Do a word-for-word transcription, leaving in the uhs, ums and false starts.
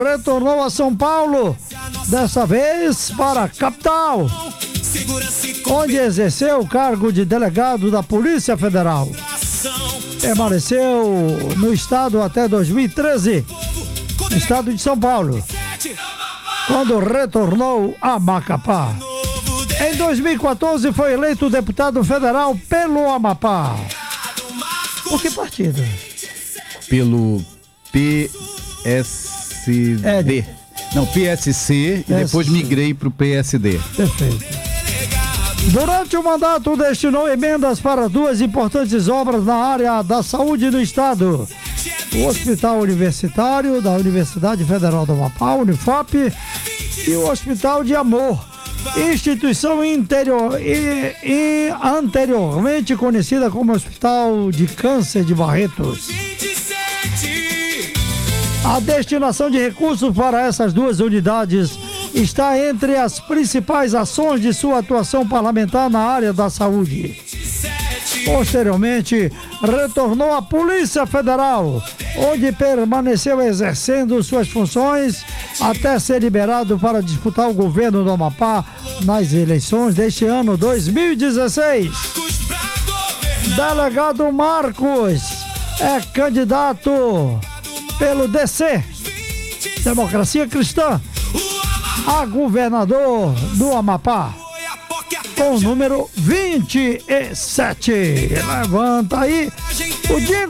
retornou a São Paulo, dessa vez para a capital, onde exerceu o cargo de delegado da Polícia Federal. Permaneceu no estado até dois mil e treze, no estado de São Paulo, quando retornou a Macapá. Em dois mil e quatorze foi eleito deputado federal pelo Amapá. Por que partido? Pelo P S D. É. Não, P S C e depois migrei para o P S D. Perfeito. Durante o mandato destinou emendas para duas importantes obras na área da saúde do estado: o Hospital Universitário da Universidade Federal do Amapá, Unifap, e o Hospital de Amor, instituição interior, e, e anteriormente conhecida como Hospital de Câncer de Barretos. A destinação de recursos para essas duas unidades está entre as principais ações de sua atuação parlamentar na área da saúde. Posteriormente, retornou à Polícia Federal, onde permaneceu exercendo suas funções até ser liberado para disputar o governo do Amapá nas eleições deste ano dois mil e dezesseis. Delegado Marcos é candidato pelo D C, Democracia Cristã, a governador do Amapá, com o número vinte e sete. Levanta aí o jingle.